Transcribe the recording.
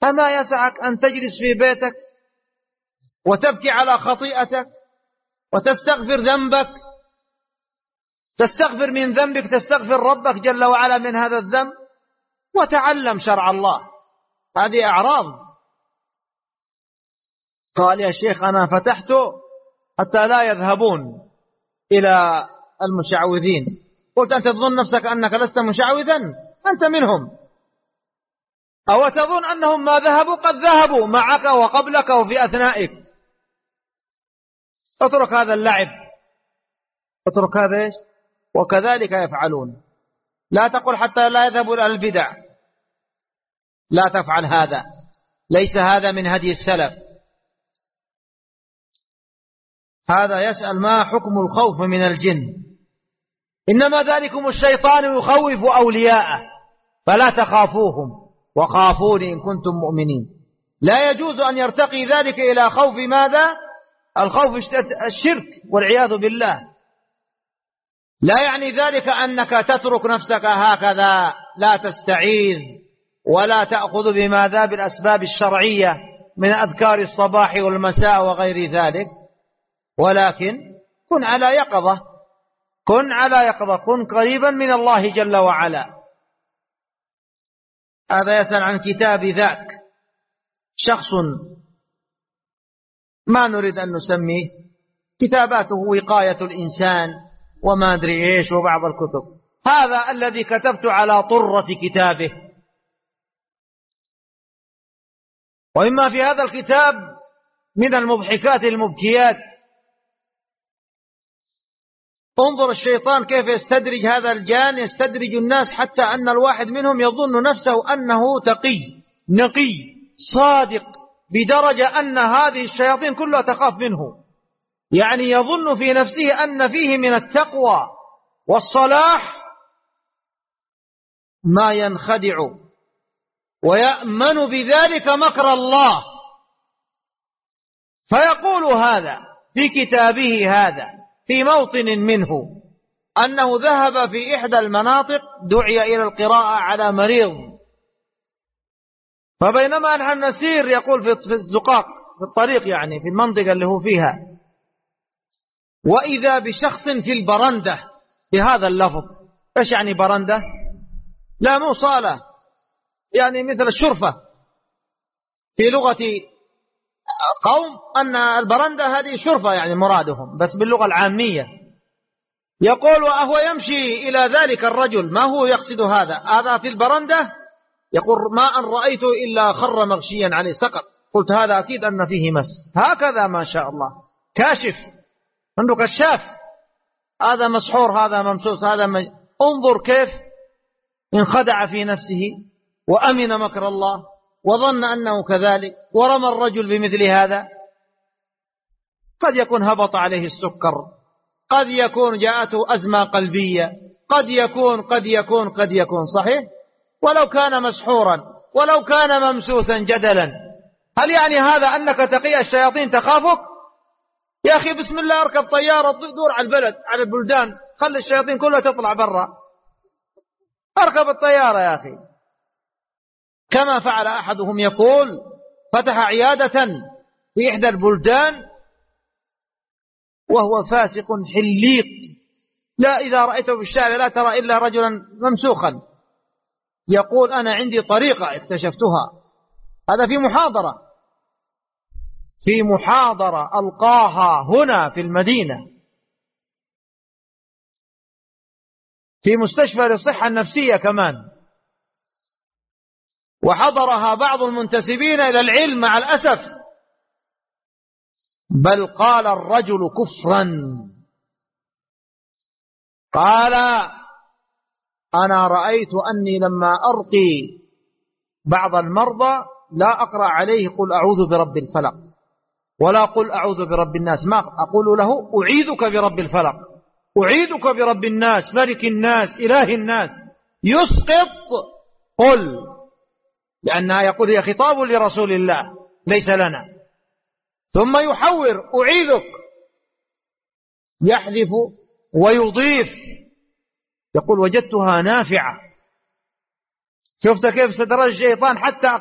أما يسعك أن تجلس في بيتك وتبكي على خطيئتك وتستغفر ذنبك، تستغفر من ذنبك، تستغفر ربك جل وعلا من هذا الذنب، وتعلم شرع الله. هذه أعراض. قال يا شيخ أنا فتحت حتى لا يذهبون إلى المشعوذين. قلت أنت تظن نفسك أنك لست مشعوذا؟ أنت منهم. أو تظن أنهم ما ذهبوا؟ قد ذهبوا معك وقبلك وفي أثنائك. اترك هذا اللعب، اترك هذا إيش؟ وكذلك يفعلون. لا تقل حتى لا يذهبوا إلى البدع، لا تفعل هذا، ليس هذا من هدي السلف. هذا يسأل ما حكم الخوف من الجن؟ إنما ذلكم الشيطان يخوف أولياءه فلا تخافوهم وخافوني إن كنتم مؤمنين. لا يجوز أن يرتقي ذلك إلى خوف ماذا؟ الخوف الشرك والعياذ بالله. لا يعني ذلك أنك تترك نفسك هكذا لا تستعيذ ولا تأخذ بماذا؟ بالأسباب الشرعية من أذكار الصباح والمساء وغير ذلك، ولكن كن على يقظة، كن على يقظة، كن قريبا من الله جل وعلا. هذا يسأل عن كتاب ذاك، شخص ما نريد أن نسميه، كتاباته وقاية الإنسان وما أدري إيش وبعض الكتب. هذا الذي كتبت على طرة كتابه. وإما في هذا الكتاب من المضحكات المبكيات. انظر الشيطان كيف يستدرج هذا الجان، يستدرج الناس حتى أن الواحد منهم يظن نفسه أنه تقي نقي صادق، بدرجة أن هذه الشياطين كلها تخاف منه. يعني يظن في نفسه أن فيه من التقوى والصلاح ما ينخدع، ويأمن بذلك مكر الله. فيقول هذا في كتابه هذا في موطن منه أنه ذهب في إحدى المناطق، دعي إلى القراءة على مريض، فبينما نحن نسير يقول في الزقاق في الطريق، يعني في المنطقة اللي هو فيها، وإذا بشخص في البرندة بهذا اللفظ. إيش يعني برندة؟ لا مو صالة، يعني مثل الشرفة في لغة قوم، أن البرندة هذه شرفة يعني مرادهم، بس باللغة العامية. يقول وهو يمشي إلى ذلك الرجل، ما هو يقصد هذا في البرندة، يقول ما أن رأيته إلا خر مغشيا عليه سقط. قلت هذا أكيد أن فيه مس. هكذا ما شاء الله، كاشف، عنده كشاف، هذا مسحور، هذا ممسوس، هذا انظر كيف انخدع في نفسه وأمن مكر الله وظن أنه كذلك، ورمى الرجل بمثل هذا. قد يكون هبط عليه السكر، قد يكون جاءته أزمة قلبية، قد يكون صحيح. ولو كان مسحورا، ولو كان ممسوسا جدلا، هل يعني هذا أنك تقي الشياطين تخافك؟ يا أخي بسم الله اركب طيارة دور على البلد، على البلدان، خلي الشياطين كلها تطلع برا، اركب الطيارة يا أخي. كما فعل أحدهم، يقول فتح عيادة في إحدى البلدان وهو فاسق حليق، لا إذا رأيته في الشارع لا ترى إلا رجلا ممسوخا. يقول أنا عندي طريقة اكتشفتها، هذا في محاضرة ألقاها هنا في المدينة في مستشفى للصحة النفسية كمان، وحضرها بعض المنتسبين إلى العلم مع الأسف، بل قال الرجل كفرا، قال أنا رأيت أني لما أرقي بعض المرضى لا أقرأ عليه قل أعوذ برب الفلق ولا قل أعوذ برب الناس، ما أقول له أعيذك برب الفلق، أعيذك برب الناس ملك الناس إله الناس، يسقط قل، لأنها يقول هي خطاب لرسول الله ليس لنا، ثم يحور أعيذك، يحذف ويضيف، يقول وجدتها نافعة. شفت كيف استدرج الشيطان حتى